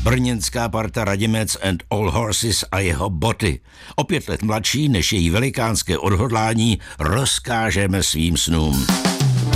brněnská parta Radimec and All Horses a jeho boty. O 5 let mladší než její velikánské odhodlání rozkážeme svým snům.